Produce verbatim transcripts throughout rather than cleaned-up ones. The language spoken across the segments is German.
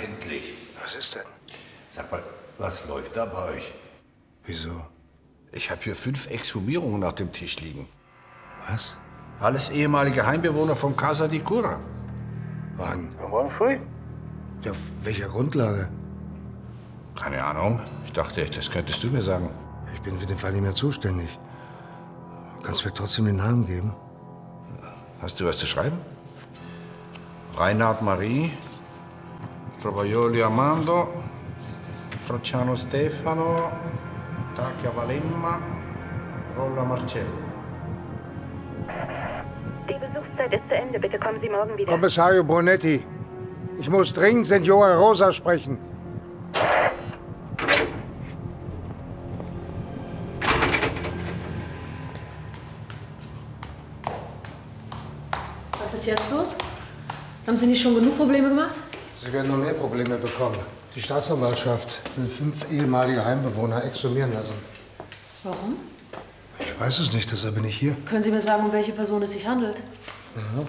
endlich. Was ist denn? Sag mal, was läuft da bei euch? Wieso? Ich habe hier fünf Exhumierungen auf dem Tisch liegen. Was? Alles ehemalige Heimbewohner vom Casa di Cura. Wann? Morgen früh? Ja, auf welcher Grundlage? Keine Ahnung. Ich dachte, das könntest du mir sagen. Ich bin für den Fall nicht mehr zuständig. Du kannst mir trotzdem den Namen geben. Hast du was zu schreiben? Reinhard Marie, Trovaioli Armando, Trociano Stefano, Tacchia Valemma, Rolla Marcello. Die Besuchszeit ist zu Ende. Bitte kommen Sie morgen wieder. Kommissario Brunetti, ich muss dringend Signore Rosa sprechen. Was ist jetzt los? Haben Sie nicht schon genug Probleme gemacht? Sie werden noch mehr Probleme bekommen. Die Staatsanwaltschaft will fünf ehemalige Heimbewohner exhumieren lassen. Warum? Ich weiß es nicht, deshalb bin ich hier. Können Sie mir sagen, um welche Person es sich handelt? Ja.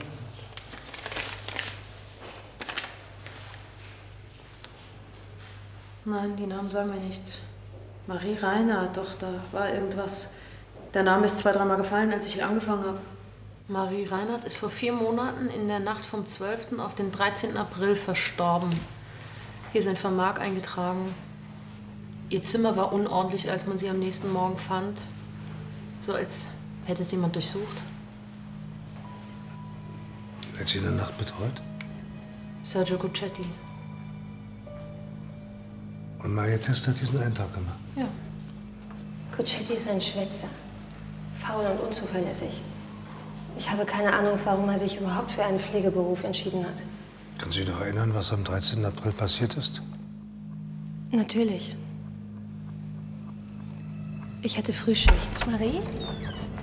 Nein, die Namen sagen mir nichts. Marie Reinhardt, doch, da war irgendwas. Der Name ist zwei, dreimal gefallen, als ich hier angefangen habe. Marie Reinhardt ist vor vier Monaten in der Nacht vom zwölften auf den dreizehnten April verstorben. Hier ist ein Vermerk eingetragen. Ihr Zimmer war unordentlich, als man sie am nächsten Morgen fand. So als hätte es jemand durchsucht. Wer hat sie in der Nacht betreut? Sergio Cuccetti. Und Maria Test hat diesen Eintrag gemacht? Ja. Cuccetti ist ein Schwätzer. Faul und unzuverlässig. Ich habe keine Ahnung, warum er sich überhaupt für einen Pflegeberuf entschieden hat. Können Sie sich noch erinnern, was am dreizehnten April passiert ist? Natürlich. Ich hatte Frühschicht. Marie?